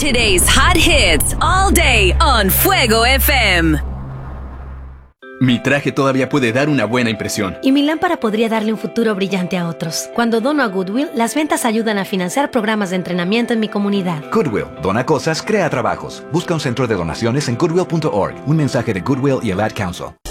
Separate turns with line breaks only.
Today's hot hits all day on Fuego FM.
Mi traje todavía puede dar una buena impresión.
Y mi lámpara podría darle un futuro brillante a otros. Cuando dono a Goodwill, las ventas ayudan a financiar programas de entrenamiento en mi comunidad.
Goodwill, dona cosas, crea trabajos. Busca un centro de donaciones en goodwill.org. Un mensaje de Goodwill y el Ad Council.